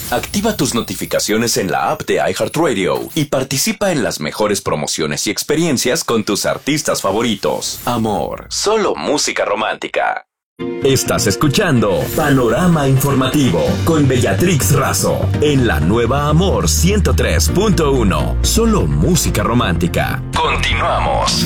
Activa tus notificaciones en la app de iHeartRadio y participa en las mejores promociones y experiencias con tus artistas favoritos. Amor, solo música romántica. Estás escuchando Panorama Informativo con Bellatrix Razo en la nueva Amor 103.1. Solo música romántica. Continuamos.